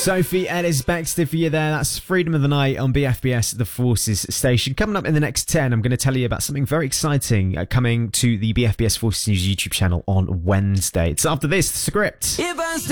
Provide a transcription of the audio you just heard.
Sophie Ellis Bextor for you there. That's Freedom of the Night on BFBS, the Forces station. Coming up in the next 10, I'm going to tell you about something very exciting coming to the BFBS Forces News YouTube channel on Wednesday. It's after this, the script. If I